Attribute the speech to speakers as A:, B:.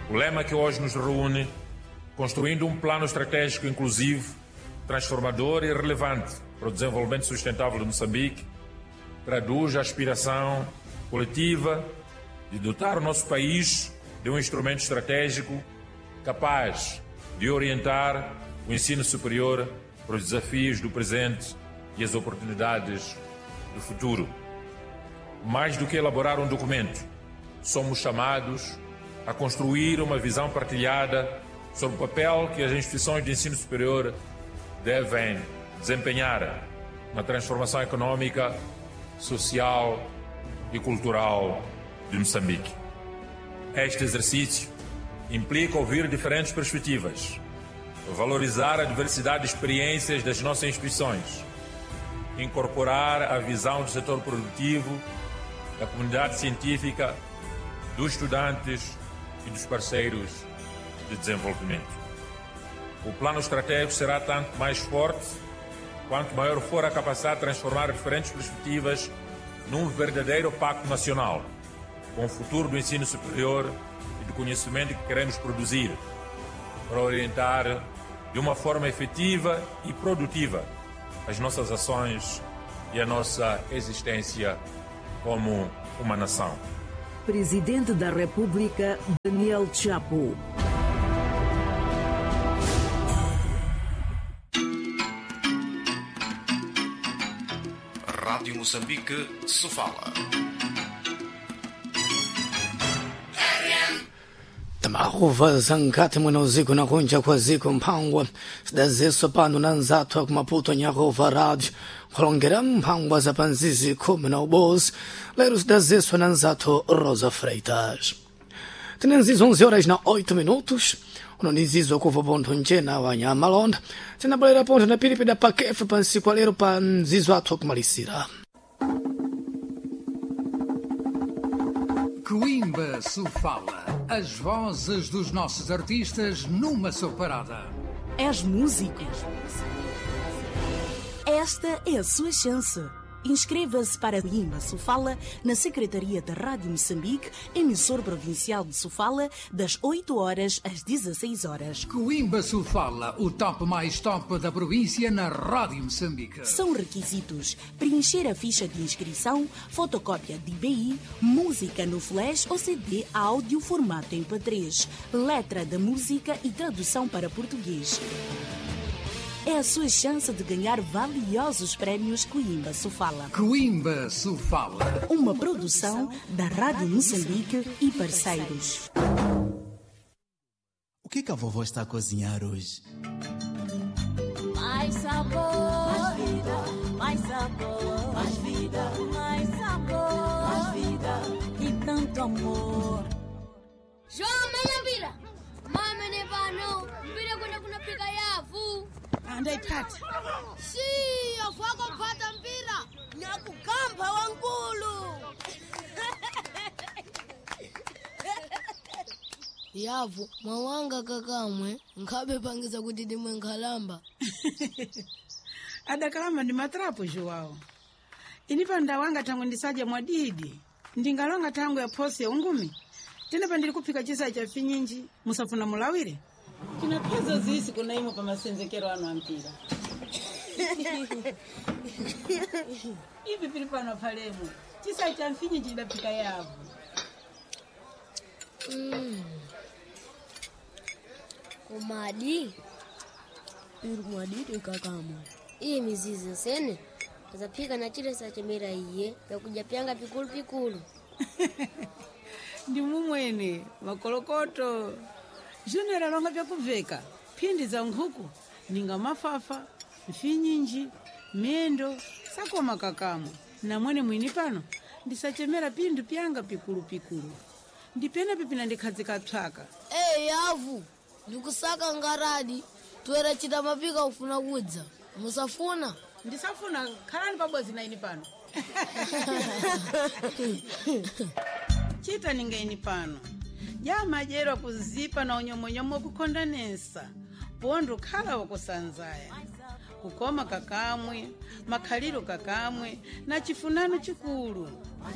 A: O lema que hoje nos reúne, construindo um plano estratégico inclusivo, transformador e relevante para o desenvolvimento sustentável de Moçambique, traduz a aspiração coletiva de dotar o nosso país de um instrumento estratégico capaz de orientar o ensino superior para os desafios do presente e as oportunidades do futuro. Mais do que elaborar um documento, somos chamados a construir uma visão partilhada sobre o papel que as instituições de ensino superior devem desempenhar na transformação econômica, social e cultural de Moçambique. Este exercício implica ouvir diferentes perspectivas, valorizar a diversidade de experiências das nossas instituições, incorporar a visão do setor produtivo, da comunidade científica, dos estudantes e dos parceiros de desenvolvimento. O plano estratégico será tanto mais forte quanto maior for a capacidade de transformar diferentes perspectivas num verdadeiro pacto nacional, com o futuro do ensino superior e do conhecimento que queremos produzir, para orientar de uma forma efetiva e produtiva as nossas ações e a nossa existência como uma nação.
B: Presidente da República, Daniel Chapo.
C: Rádio Moçambique, Sofala.
D: Tamaruva zankati mwena usiku na kunja kwa ziku mpangwa sidazeso pano na nzatu ku Maputo Nyarova Radio kulongera mpangwa za panzizi 10 na ubozi lero sidazeso na nzatu Rosa Freitas. Tinenzizo 11 horas na 8 minutos unonizizo kuva ponto njena wa Nyamalonda tinabolera ponto na pilipida pakefe pansiku lero pa nzizo atu kumalisira.
E: Coimbra Sofala, as vozes dos nossos artistas numa só parada.
F: És músico? Esta é a sua chance. Inscreva-se para Coimbra Sofala na Secretaria da Rádio Moçambique, emissor provincial de Sofala, das 8 horas às 16 horas.
E: Coimbra Sofala, o top mais top da província na Rádio Moçambique.
F: São requisitos: preencher a ficha de inscrição, fotocópia de IBI, música no flash ou CD áudio formato MP3, letra da música e tradução para português. É a sua chance de ganhar valiosos prémios Coimbra Sofala.
E: Coimbra Sofala.
F: Uma produção da Rádio Moçambique e parceiros.
G: O que a vovó está a cozinhar hoje?
H: Mais sabor, mais vida, mais sabor, mais vida, mais sabor, mais vida e tanto amor.
I: João, minha vila, mama ne vano, vila kuna pika yavu.
H: Andaipata.
I: Si, afwako pata mpira. Nyakugamba wankulu.
J: Yavu, mwawanga kakamwe, nkabe pangiza kuti dimwe nkhalamba.
K: Adakalamba ndi matrapo Joao. Inipa ndawanga tangu ndisaje mwadidi. Ndingalonga tangu ya posi ya ungumi. Tena pandili kupika chisa cha finyinji, musafuna mulawire.
L: Kina pesa zisi kuna imo pa masenzekero ano ampira. Hivi pilipano palemu. Chisa cha finyinji ndapika yavu.
J: Umadi irumwadidi kakamo iyi mizizi sene azapika na chile sa chemera iye ya kujapyanga pikulu pikulu.
K: Ndi mumwene makolokoto junera longa vya kuveka phindi za nkhuku ninga mafafa mfinyinji mendo sakoma kakamo na mwene mwini pano ndisachemera pindu pyanga pikulu pikulu ndipena pipina ndikhadzika tsaka.
J: Yavu ndikusaka ngaradi tuwera chita mapika ufuna kudza musafuna.
K: Ndisafuna khalani pabodzi na ini pano. Chita ninga ini pano jama jero kuzipa na unyomonyomo kukondanesa pondo khala wakusanzaya kukoma kakamwe makhaliro kakamwe na chifunano chikulu